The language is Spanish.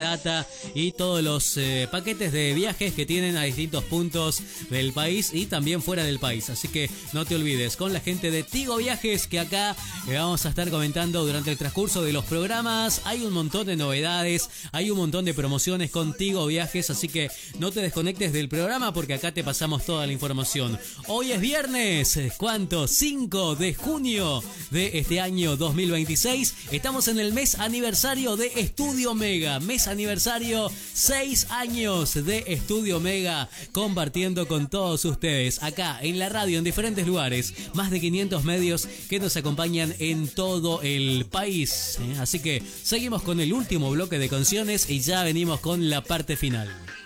Barata y todos los paquetes de viajes que tienen a distintos puntos del país y también fuera del país. Así que no te olvides, con la gente de Tigo Viajes, que acá vamos a estar comentando durante el transcurso de los programas. Hay un montón de novedades, hay un montón de promociones con Tigo Viajes, así que no te desconectes del programa porque acá te pasamos toda la información. Hoy es viernes, ¿cuánto? 5 de junio de este año 2026. Estamos en el mes aniversario de Estudio Mega, mes aniversario, 6 años de Estudio Mega, compartiendo con todos ustedes acá en la radio, en diferentes lugares, más de 500 medios que nos acompañan en todo el país. Así que seguimos con el último bloque de canciones y ya venimos con la parte final.